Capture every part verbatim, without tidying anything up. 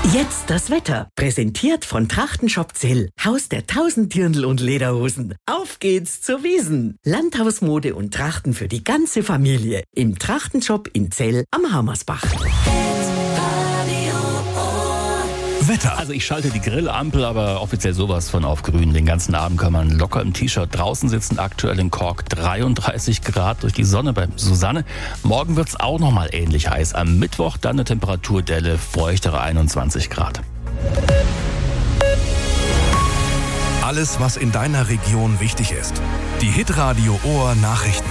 Jetzt das Wetter. Präsentiert von Trachtenshop Zell. Haus der tausend Dirndl und Lederhosen. Auf geht's zur Wiesn. Landhausmode und Trachten für die ganze Familie. Im Trachtenshop in Zell am Hammersbach. Wetter. Also ich schalte die Grillampel, aber offiziell sowas von auf grün. Den ganzen Abend kann man locker im T-Shirt draußen sitzen. Aktuell in Kork dreiunddreißig Grad durch die Sonne bei Susanne. Morgen wird's auch nochmal ähnlich heiß. Am Mittwoch dann eine Temperaturdelle, feuchtere einundzwanzig Grad. Alles, was in deiner Region wichtig ist. Die Hitradio Ohr Nachrichten.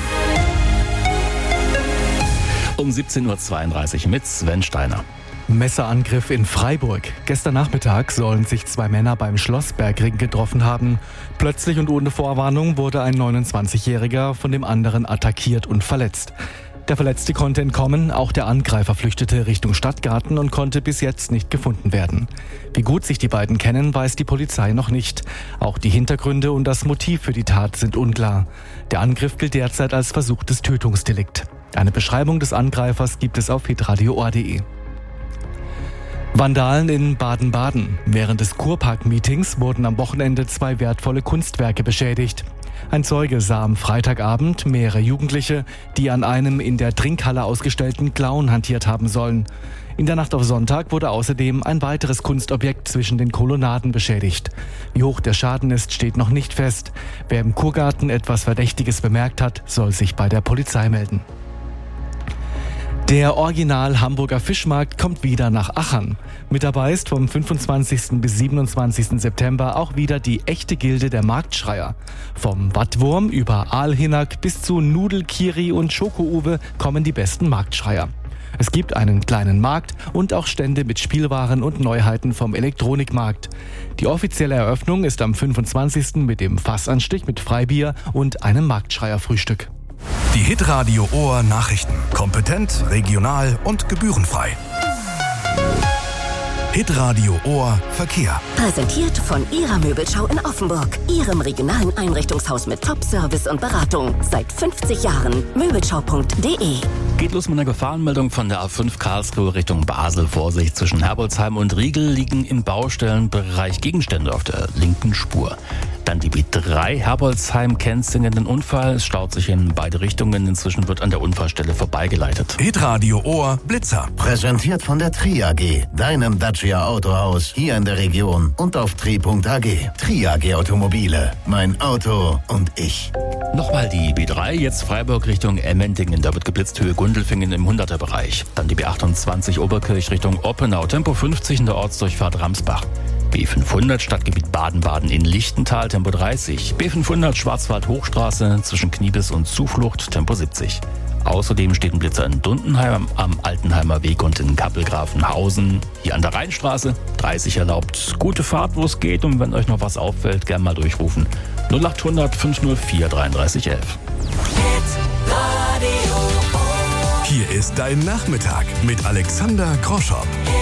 Um siebzehn Uhr zweiunddreißig mit Sven Steiner. Messerangriff in Freiburg. Gestern Nachmittag sollen sich zwei Männer beim Schlossbergring getroffen haben. Plötzlich und ohne Vorwarnung wurde ein neunundzwanzigjähriger von dem anderen attackiert und verletzt. Der Verletzte konnte entkommen, auch der Angreifer flüchtete Richtung Stadtgarten und konnte bis jetzt nicht gefunden werden. Wie gut sich die beiden kennen, weiß die Polizei noch nicht. Auch die Hintergründe und das Motiv für die Tat sind unklar. Der Angriff gilt derzeit als versuchtes Tötungsdelikt. Eine Beschreibung des Angreifers gibt es auf hitradio ohr punkt de. Vandalen in Baden-Baden. Während des Kurpark-Meetings wurden am Wochenende zwei wertvolle Kunstwerke beschädigt. Ein Zeuge sah am Freitagabend mehrere Jugendliche, die an einem in der Trinkhalle ausgestellten Clown hantiert haben sollen. In der Nacht auf Sonntag wurde außerdem ein weiteres Kunstobjekt zwischen den Kolonnaden beschädigt. Wie hoch der Schaden ist, steht noch nicht fest. Wer im Kurgarten etwas Verdächtiges bemerkt hat, soll sich bei der Polizei melden. Der Original Hamburger Fischmarkt kommt wieder nach Achern. Mit dabei ist vom fünfundzwanzigsten bis siebenundzwanzigsten September auch wieder die echte Gilde der Marktschreier. Vom Wattwurm über Aalhinnack bis zu Nudelkiri und Schoko-Uwe kommen die besten Marktschreier. Es gibt einen kleinen Markt und auch Stände mit Spielwaren und Neuheiten vom Elektronikmarkt. Die offizielle Eröffnung ist am fünfundzwanzigsten mit dem Fassanstich mit Freibier und einem Marktschreierfrühstück. Die Hitradio Ohr Nachrichten. Kompetent, regional und gebührenfrei. Hitradio Ohr Verkehr. Präsentiert von Ihrer Möbelschau in Offenburg. Ihrem regionalen Einrichtungshaus mit Top-Service und Beratung. Seit fünfzig Jahren. Möbelschau punkt de. Geht los mit einer Gefahrenmeldung von der A fünf Karlsruhe Richtung Basel. Vorsicht, zwischen Herbolzheim und Riegel liegen im Baustellenbereich Gegenstände auf der linken Spur. Dann die B drei Herbolzheim-Kenzingen, den Unfall. Es staut sich in beide Richtungen. Inzwischen wird an der Unfallstelle vorbeigeleitet. Hitradio Ohr Blitzer. Präsentiert von der Tri A G, deinem Dacia Autohaus hier in der Region und auf tri punkt a g. Tri A G Automobile. Mein Auto und ich. Nochmal die B drei, jetzt Freiburg Richtung Emmendingen. Da wird geblitzt, Höhe Gundelfingen im hunderter-Bereich. Dann die B achtundzwanzig Oberkirch Richtung Oppenau. Tempo fünfzig in der Ortsdurchfahrt Ramsbach. B fünfhundert Stadtgebiet Baden-Baden in Lichtental, Tempo dreißig. B fünfhundert Schwarzwald-Hochstraße zwischen Kniebis und Zuflucht, Tempo siebzig. Außerdem steht ein Blitzer in Dundenheim am Altenheimer Weg und in Kappelgrafenhausen. Hier an der Rheinstraße, dreißig erlaubt. Gute Fahrt, wo es geht, und wenn euch noch was auffällt, gerne mal durchrufen. null achthundert fünfhundertvier dreiunddreißig elf. Hier ist dein Nachmittag mit Alexander Groschopp.